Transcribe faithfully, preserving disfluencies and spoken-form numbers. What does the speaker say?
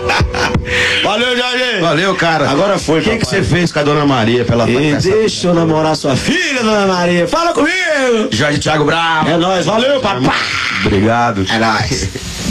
Valeu, Jorge. Valeu, cara. Agora foi, O que que você fez com a Dona Maria pra ela E deixa eu namorar sua filha, Dona Maria. Fala comigo. Jorge Thiago Bravo. É nóis. Valeu, papai. Obrigado. É nóis.